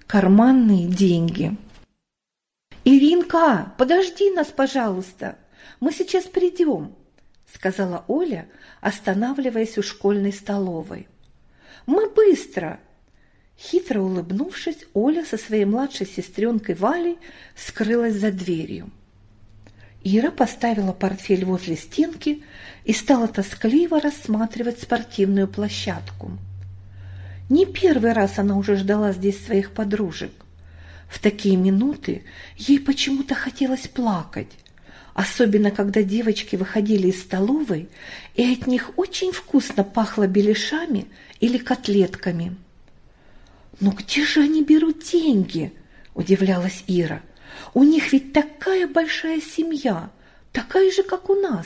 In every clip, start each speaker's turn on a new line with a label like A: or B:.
A: карманные деньги. «Иринка, подожди нас, пожалуйста, мы сейчас придем», — сказала Оля, останавливаясь у школьной столовой. «Мы быстро!» Хитро улыбнувшись, Оля со своей младшей сестренкой Валей скрылась за дверью. Ира поставила портфель возле стенки и стала тоскливо рассматривать спортивную площадку. Не первый раз она уже ждала здесь своих подружек. В такие минуты ей почему-то хотелось плакать, особенно когда девочки выходили из столовой, и от них очень вкусно пахло беляшами или котлетками. «Ну где же они берут деньги?» – удивлялась Ира. «У них ведь такая большая семья, такая же, как у нас».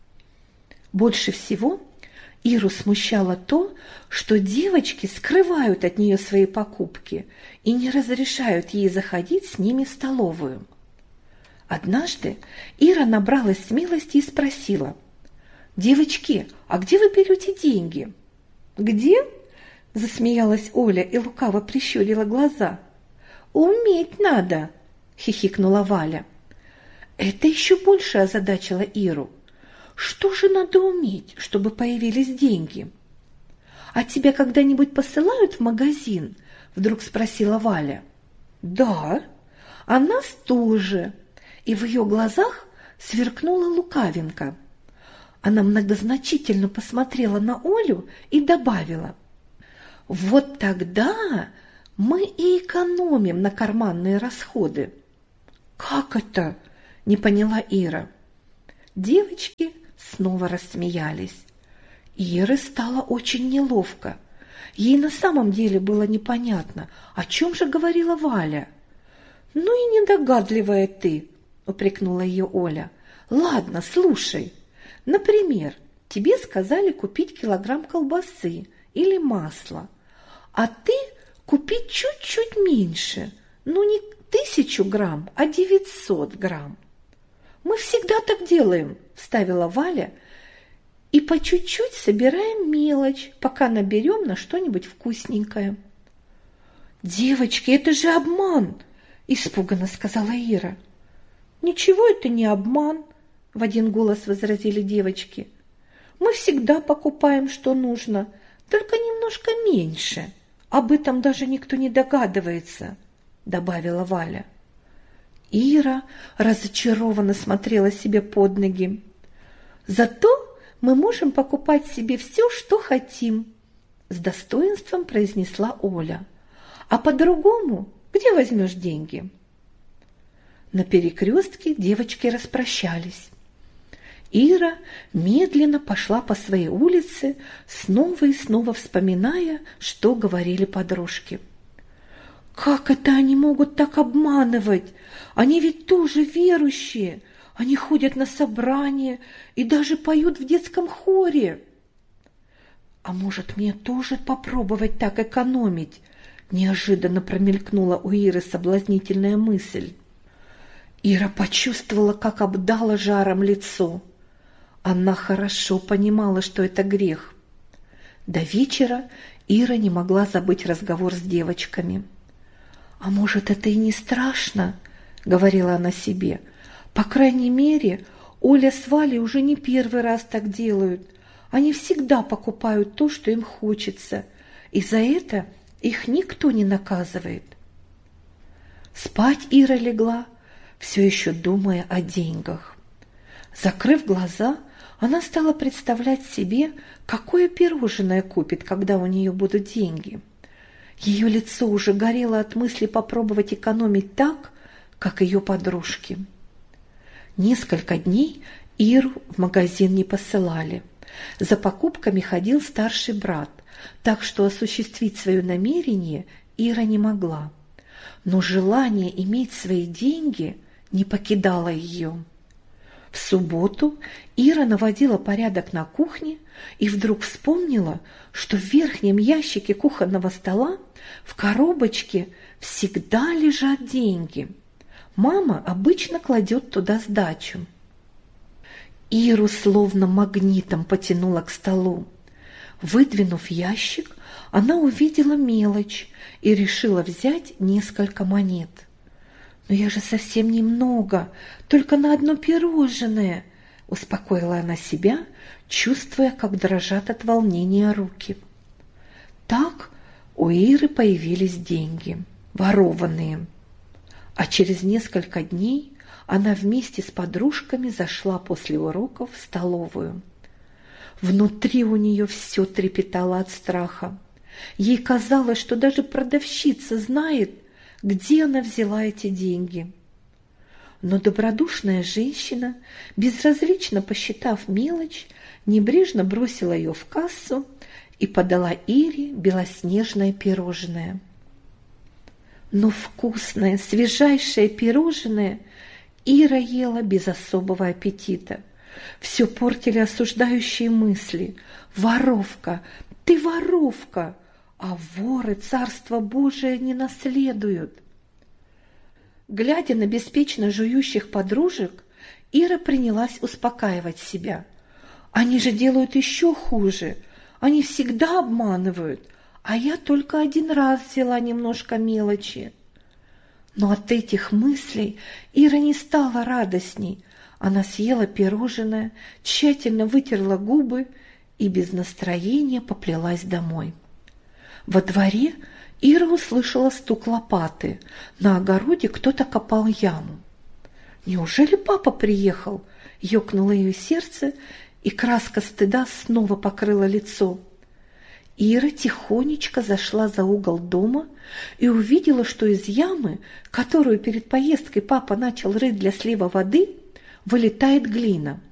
A: Больше всего Иру смущало то, что девочки скрывают от нее свои покупки и не разрешают ей заходить с ними в столовую. Однажды Ира набралась смелости и спросила: «Девочки, а где вы берете деньги?» «Где?» – засмеялась Оля и лукаво прищурила глаза. «Уметь надо!» – хихикнула Валя. Это еще больше озадачило Иру. Что же надо уметь, чтобы появились деньги? «А тебя когда-нибудь посылают в магазин?» – вдруг спросила Валя. «Да, а нас тоже». И в ее глазах сверкнула лукавинка. Она многозначительно посмотрела на Олю и добавила: «Вот тогда мы и экономим на карманные расходы». «Как это?» – не поняла Ира. Девочки снова рассмеялись. Ире стало очень неловко. Ей на самом деле было непонятно, о чем же говорила Валя. «Ну и недогадливая ты», – упрекнула ее Оля. «Ладно, слушай. Например, тебе сказали купить килограмм колбасы или масла, а ты купить чуть-чуть меньше, ну не 1000 грамм, а 900 грамм. Мы всегда так делаем», – вставила Валя, «и по чуть-чуть собираем мелочь, пока наберем на что-нибудь вкусненькое». «Девочки, это же обман!» – испуганно сказала Ира. «Ничего, это не обман», – в один голос возразили девочки. «Мы всегда покупаем, что нужно, только немножко меньше. Об этом даже никто не догадывается», – добавила Валя. Ира разочарованно смотрела себе под ноги. «Зато мы можем покупать себе все, что хотим», – с достоинством произнесла Оля. «А по-другому где возьмешь деньги?» На перекрестке девочки распрощались. Ира медленно пошла по своей улице, снова и снова вспоминая, что говорили подружки. «Как это они могут так обманывать? Они ведь тоже верующие. Они ходят на собрания и даже поют в детском хоре». «А может, мне тоже попробовать так экономить?» Неожиданно промелькнула у Иры соблазнительная мысль. Ира почувствовала, как обдало жаром лицо. Она хорошо понимала, что это грех. До вечера Ира не могла забыть разговор с девочками. «А может, это и не страшно?» — говорила она себе. «По крайней мере, Оля с Валей уже не первый раз так делают. Они всегда покупают то, что им хочется, и за это их никто не наказывает». Спать Ира легла, все еще думая о деньгах. Закрыв глаза, она стала представлять себе, какое пирожное купит, когда у нее будут деньги. Ее лицо уже горело от мысли попробовать экономить так, как ее подружки. Несколько дней Иру в магазин не посылали. За покупками ходил старший брат, так что осуществить свое намерение Ира не могла. Но желание иметь свои деньги не покидало ее. В субботу Ира наводила порядок на кухне и вдруг вспомнила, что в верхнем ящике кухонного стола в коробочке всегда лежат деньги. Мама обычно кладет туда сдачу. Иру словно магнитом потянуло к столу. Выдвинув ящик, она увидела мелочь и решила взять несколько монет. «Но я же совсем немного, только на одно пирожное», – успокоила она себя, чувствуя, как дрожат от волнения руки. Так у Иры появились деньги, ворованные. А через несколько дней она вместе с подружками зашла после уроков в столовую. Внутри у нее все трепетало от страха. Ей казалось, что даже продавщица знает, где она взяла эти деньги. Но добродушная женщина, безразлично посчитав мелочь, небрежно бросила ее в кассу и подала Ире белоснежное пирожное. Но вкусное, свежайшее пирожное Ира ела без особого аппетита. Все портили осуждающие мысли. «Воровка! Ты воровка! А воры Царство Божие не наследуют!» Глядя на беспечно жующих подружек, Ира принялась успокаивать себя. «Они же делают еще хуже! Они всегда обманывают, а я только один раз взяла немножко мелочи». Но от этих мыслей Ира не стала радостней. Она съела пирожное, тщательно вытерла губы и без настроения поплелась домой. Во дворе Ира услышала стук лопаты. На огороде кто-то копал яму. «Неужели папа приехал?» – ёкнуло ее сердце, и краска стыда снова покрыла лицо. Ира тихонечко зашла за угол дома и увидела, что из ямы, которую перед поездкой папа начал рыть для слива воды, вылетает глина.